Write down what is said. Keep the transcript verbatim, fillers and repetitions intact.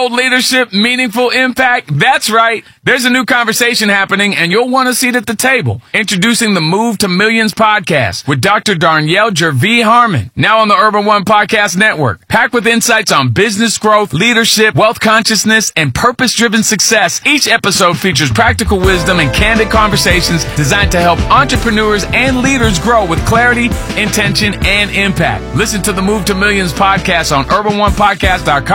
Leadership, meaningful impact. That's right. There's a new conversation happening, and you'll want a seat at the table. Introducing the Move to Millions podcast with Doctor Darnyelle Jervie Harmon, now on the Urban One Podcast Network. Packed with insights on business growth, leadership, wealth consciousness, and purpose-driven success, each episode features practical wisdom and candid conversations designed to help entrepreneurs and leaders grow with clarity, intention, and impact. Listen to the Move to Millions podcast on urban one podcast dot com.